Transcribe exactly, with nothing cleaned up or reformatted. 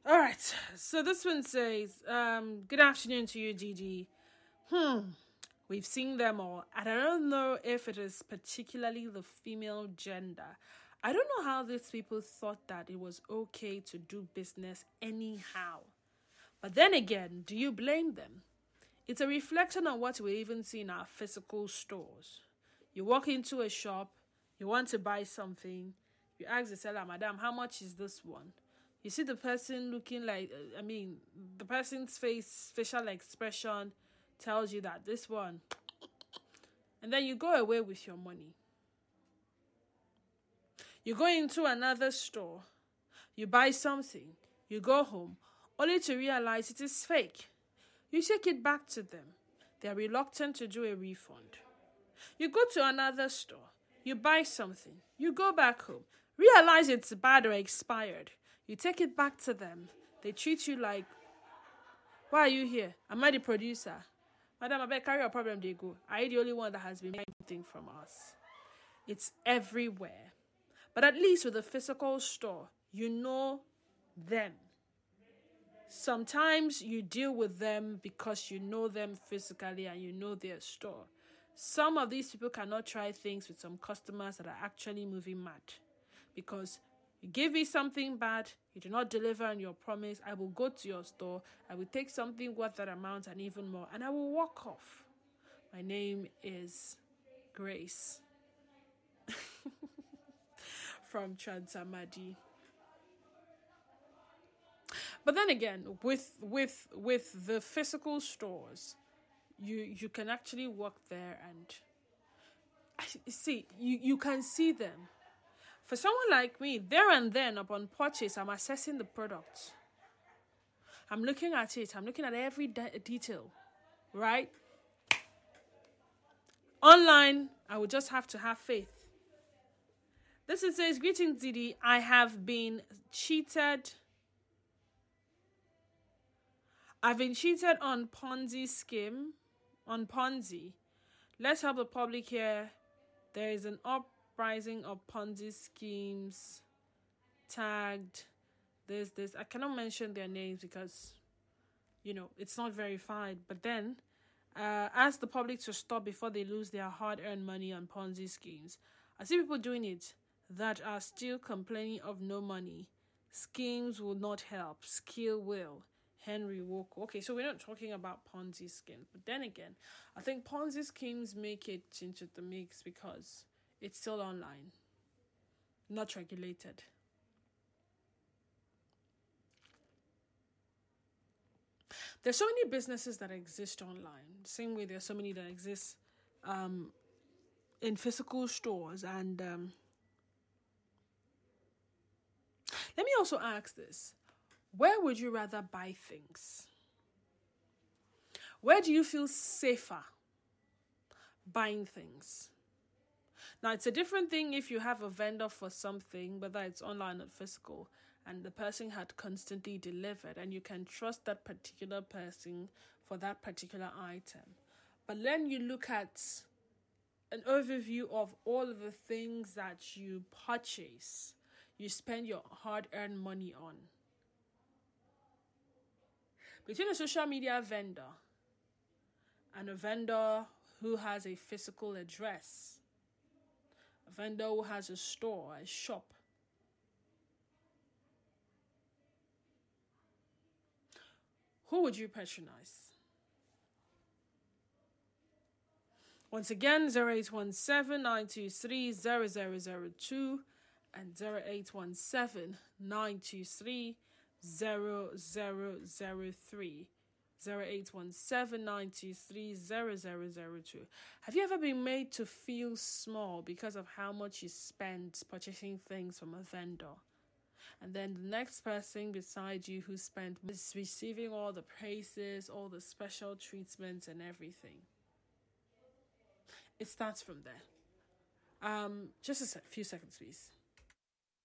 All right. So this one says, um, good afternoon to you, Gigi. Hmm. We've seen them all, and I don't know if it is particularly the female gender. I don't know how these people thought that it was okay to do business anyhow. But then again, do you blame them? It's a reflection on what we even see in our physical stores. You walk into a shop, you want to buy something, you ask the seller, Madam, how much is this one? You see the person looking like, I mean, the person's face, facial expression tells you that this one, and then you go away with your money. You go into another store, you buy something, you go home, only to realize it is fake. You take it back to them. They are reluctant to do a refund. You go to another store, you buy something, you go back home, realize it's bad or expired. You take it back to them. They treat you like, why are you here? Am I the producer? Madam, I beg, carry your problem, they go. Are you the only one that has been buying anything from us? It's everywhere. But at least with a physical store, you know them. Sometimes you deal with them because you know them physically and you know their store. Some of these people cannot try things with some customers that are actually moving mad. Because you give me something bad, you do not deliver on your promise, I will go to your store, I will take something worth that amount and even more, and I will walk off. My name is Grace from Transamadi. But then again, with with with the physical stores, you you can actually walk there and see you, you can see them. For someone like me, there and then upon purchase, I'm assessing the product. I'm looking at it. I'm looking at every de- detail, right? Online, I would just have to have faith. This is says, greetings, Didi. I have been cheated. I've been cheated on Ponzi scheme, on Ponzi. Let's help the public here. There is an uprising of Ponzi schemes tagged. There's this. I cannot mention their names because, you know, it's not verified. But then, uh, ask the public to stop before they lose their hard-earned money on Ponzi schemes. I see people doing it that are still complaining of no money. Schemes will not help. Skill will. Henry Walker. Okay, so we're not talking about Ponzi schemes. But then again, I think Ponzi schemes make it into the mix because it's still online, not regulated. There's so many businesses that exist online. Same way there's so many that exist um, in physical stores. And um, let me also ask this. Where would you rather buy things? Where do you feel safer buying things? Now, it's a different thing if you have a vendor for something, whether it's online or physical, and the person had constantly delivered, and you can trust that particular person for that particular item. But then you look at an overview of all of the things that you purchase, you spend your hard-earned money on. Between a social media vendor and a vendor who has a physical address, a vendor who has a store, a shop, who would you patronize? Once again, zero eight one seven, nine two three, zero zero zero two and zero eight one seven, nine two three, zero zero zero three. zero eight one seven, nine two three, zero zero zero two. Have you ever been made to feel small because of how much you spent purchasing things from a vendor? And then the next person beside you who spent is receiving all the praises, all the special treatments and everything. It starts from there. Um, just a se- few seconds, please.